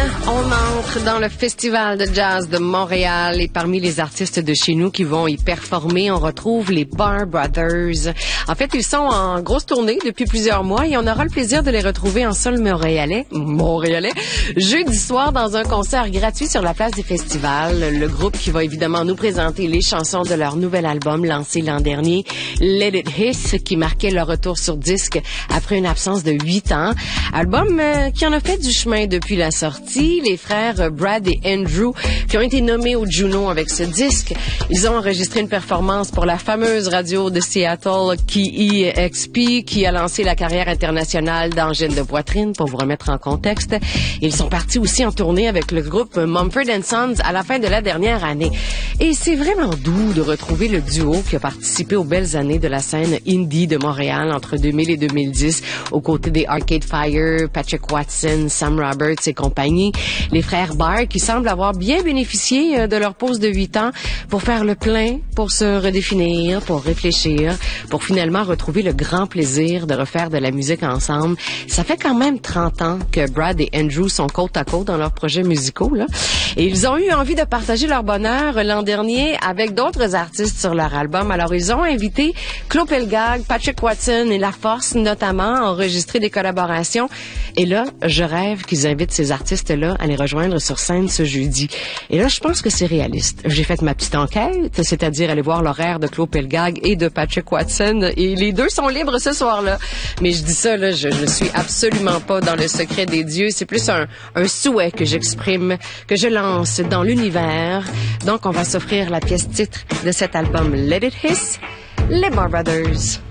On entre dans le Festival de jazz de Montréal et parmi les artistes de chez nous qui vont y performer, on retrouve les Barr Brothers. En fait, ils sont en grosse tournée depuis plusieurs mois et on aura le plaisir de les retrouver en sol montréalais, jeudi soir dans un concert gratuit sur la place des festivals. Le groupe qui va évidemment nous présenter les chansons de leur nouvel album lancé l'an dernier, Let It Hiss, qui marquait leur retour sur disque après une absence de 8 ans. Album qui en a fait du chemin depuis la sortie. Les frères Brad et Andrew qui ont été nommés au Juno avec ce disque. Ils ont enregistré une performance pour la fameuse radio de Seattle KEXP qui a lancé la carrière internationale d'Angine de Poitrine pour vous remettre en contexte. Ils sont partis aussi en tournée avec le groupe Mumford & Sons à la fin de la dernière année. Et c'est vraiment doux de retrouver le duo qui a participé aux belles années de la scène indie de Montréal entre 2000 et 2010 aux côtés des Arcade Fire, Patrick Watson, Sam Roberts et compagnie. Les frères Barr qui semblent avoir bien bénéficié de leur pause de 8 ans pour faire le plein, pour se redéfinir, pour réfléchir, pour finalement retrouver le grand plaisir de refaire de la musique ensemble. Ça fait quand même 30 ans que Brad et Andrew sont côte à côte dans leurs projets musicaux, là. Et ils ont eu envie de partager leur bonheur l'an dernier avec d'autres artistes sur leur album. Alors, ils ont invité Claude Pelgag, Patrick Watson et La Force, notamment, à enregistrer des collaborations. Et là, je rêve qu'ils invitent ces artistes-là à les rejoindre sur scène ce jeudi. Et là, je pense que c'est réaliste. J'ai fait ma petite enquête, c'est-à-dire aller voir l'horaire de Claude Pelgag et de Patrick Watson. Et les deux sont libres ce soir-là. Mais je dis ça, là, je suis absolument pas dans le secret des dieux. C'est plus un souhait que j'exprime, que je lance dans l'univers. Donc, on va s'offrir la pièce titre de cet album Let It Hiss, les Barr Brothers.